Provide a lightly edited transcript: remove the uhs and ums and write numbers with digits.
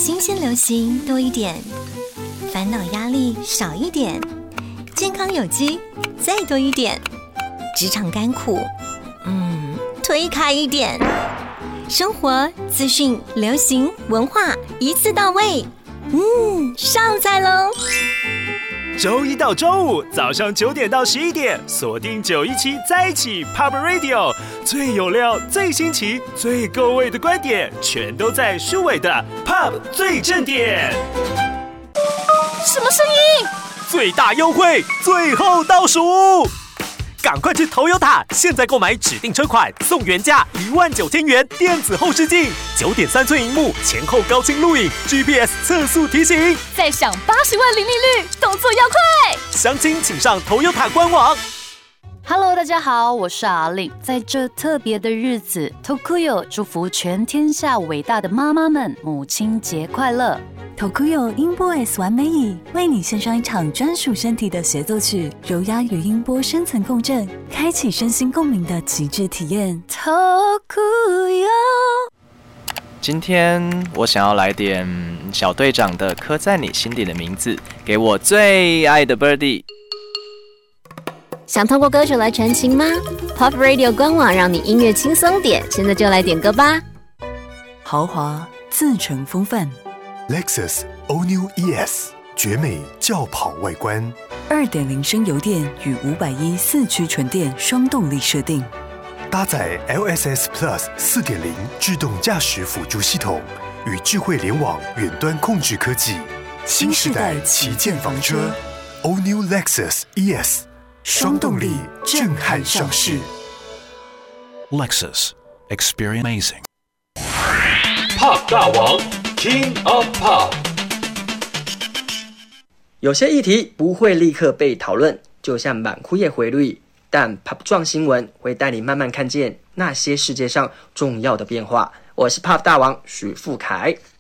新鲜流行多一点，烦恼压力少一点，健康有机再多一点，职场甘苦推开一点，生活资讯流行文化一次到位，上菜喽！ 周一到周五早上9点到11点，锁定917在一起 Pop Radio， 最有料、最新奇、最够味的观点，全都在数位的 Pop 最正点。 什么声音？ 最大优惠，最后倒数！赶快去Toyota，现在购买指定车款送原价19000元电子后视镜，9.3寸萤幕，前后高清录影 ，GPS 测速提醒， 再享80万零利率，动作要快！ 详情请上Toyota官网。 Hello， 大家好，我是阿令。在这特别的日子 ，Tokuyo 祝福全天下伟大的妈妈们母亲节快乐。 Tokuyo 音波 S 完美椅为你献上一场专属身体的协奏曲，柔压与音波深层共振，开启身心共鸣的极致体验。 Tokuyo， 今天我想要来点小队长的刻在你心底的名字，给我最爱的 Birdy。 想通过歌曲来传情吗 ？Pop Radio 官网让你音乐轻松点，现在就来点歌吧。 豪华自成风范。 Lexus All New ES 绝美轿跑外观 ，2.0升油电与5104驱纯电双动力设定， 搭载 LSS Plus 4.0 自动驾驶辅助系统与智慧联网远端控制科技，新时代旗舰房车 All New Lexus ES 双动力震撼上市。 Lexus Experience Amazing。 Pop 大王 King of Pop。 有些议题不会立刻被讨论，就像满枯叶回绿，但 Pop 撞新闻会带你慢慢看见那些世界上重要的变化。我是 Pop 大王许富凯。